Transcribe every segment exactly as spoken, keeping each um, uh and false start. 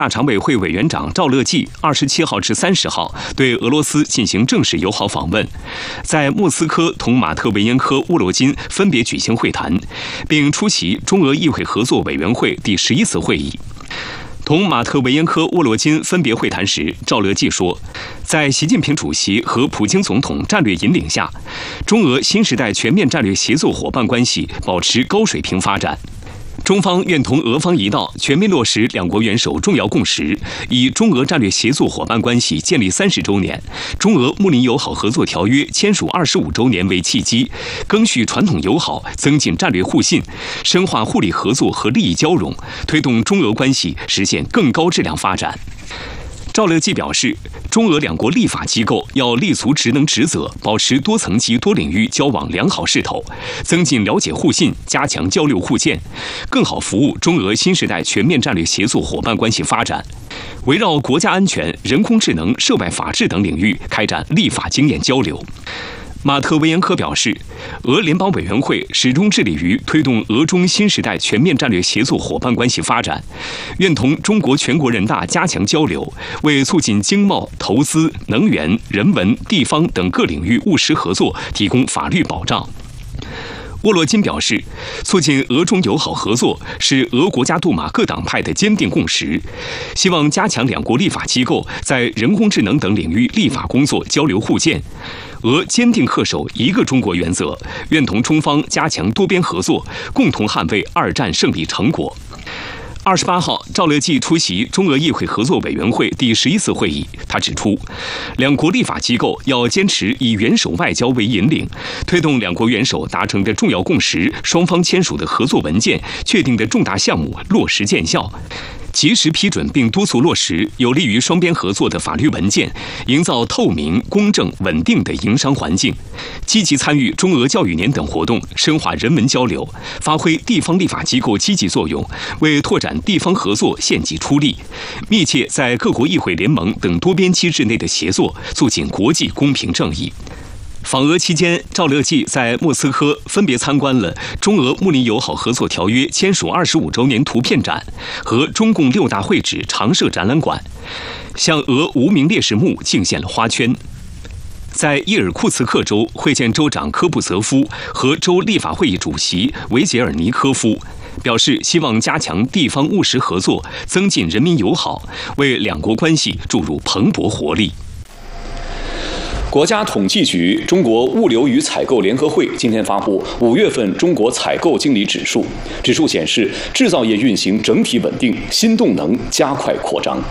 大常委会委员长赵乐际二十七号至三十号对俄罗斯进行正式友好访问，在莫斯科同马特维延科、沃罗金分别举行会谈，并出席中俄议会合作委员会第十一次会议。同马特维延科、沃罗金分别会谈时，赵乐际说，在习近平主席和普京总统战略引领下，中俄新时代全面战略协作伙伴关系保持高水平发展。中方愿同俄方一道，全面落实两国元首重要共识，以中俄战略协作伙伴关系建立三十周年、中俄睦邻友好合作条约签署二十五周年为契机，赓续传统友好，增进战略互信，深化互利合作和利益交融，推动中俄关系实现更高质量发展。赵乐际表示，中俄两国立法机构要立足职能职责，保持多层级多领域交往良好势头，增进了解互信，加强交流互鉴，更好服务中俄新时代全面战略协作伙伴关系发展。围绕国家安全、人工智能、涉外法治等领域开展立法经验交流。马特维延科表示，俄联邦委员会始终致力于推动俄中新时代全面战略协作伙伴关系发展，愿同中国全国人大加强交流，为促进经贸、投资、能源、人文、地方等各领域务实合作提供法律保障。沃罗金表示，促进俄中友好合作是俄国家杜马各党派的坚定共识，希望加强两国立法机构在人工智能等领域立法工作交流互鉴。俄坚定恪守一个中国原则，愿同中方加强多边合作，共同捍卫二战胜利成果。二十八号，赵乐际出席中俄议会合作委员会第十一次会议。他指出，两国立法机构要坚持以元首外交为引领，推动两国元首达成的重要共识、双方签署的合作文件、确定的重大项目落实见效，及时批准并督促落实有利于双边合作的法律文件，营造透明、公正、稳定的营商环境，积极参与中俄教育年等活动，深化人文交流，发挥地方立法机构积极作用，为拓展地方合作献计出力，密切在各国议会联盟等多边机制内的协作，促进国际公平正义。访俄期间，赵乐际在莫斯科分别参观了中俄睦邻友好合作条约签署二十五周年图片展和中共六大会址常设展览馆，向俄无名烈士墓敬献了花圈。在伊尔库茨克州会见州长科布泽夫和州立法会议主席维杰尔尼科夫，表示希望加强地方务实合作，增进人民友好，为两国关系注入蓬勃活力。 国家统计局中国物流与采购联合会今天发布五月份中国采购经理指数，指数显示制造业运行整体稳定，新动能加快扩张。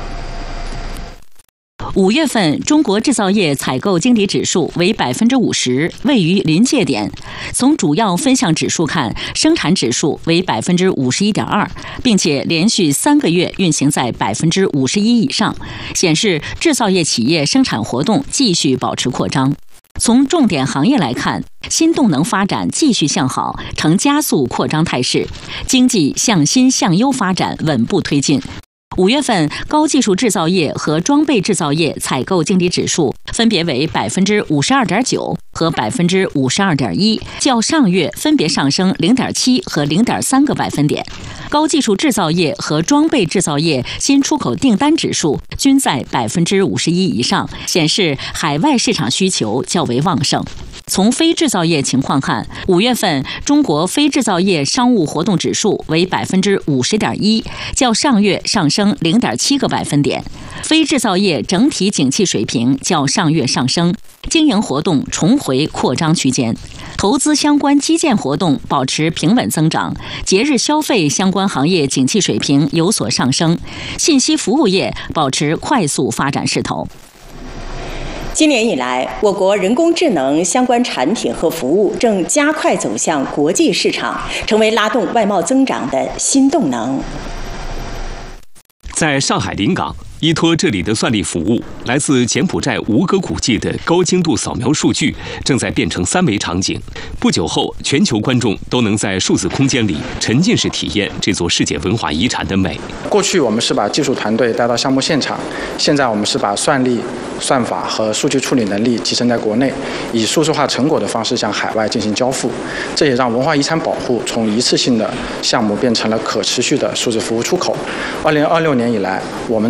五月份中国制造业采购经理指数为百分之五十，位于临界点。从主要分项指数看，生产指数为百分之五十一点二，并且连续三个月运行在百分之五十一以上，显示制造业企业生产活动继续保持扩张。从重点行业来看，新动能发展继续向好，呈加速扩张态势，经济向新向优发展稳步推进。五月份高技术制造业和装备制造业采购经理指数分别为百分之五十二点九和百分之五十二点一，较上月分别上升零点七和零点三个百分点。高技术制造业和装备制造业新出口订单指数均在百分之五十一以上，显示海外市场需求较为旺盛。从非制造业情况看，五月份中国非制造业商务活动指数为百分之五十点一，较上月上升零点七个百分点。非制造业整体景气水平较上月上升，经营活动重回扩张区间。投资相关基建活动保持平稳增长，节日消费相关行业景气水平有所上升，信息服务业保持快速发展势头。 今年以来，我国人工智能相关产品和服务正加快走向国际市场，成为拉动外贸增长的新动能。 在上海临港， 依托这里的算力服务，来自柬埔寨吴哥古迹的高精度扫描数据正在变成三维场景。不久后，全球观众都能在数字空间里沉浸式体验这座世界文化遗产的美。 过去我们是把技术团队带到项目现场，现在我们是把算力、算法和数据处理能力集成在国内，以数字化成果的方式向海外进行交付。这也让文化遗产保护从一次性的项目变成了可持续的数字服务出口。二零二六年以来，我们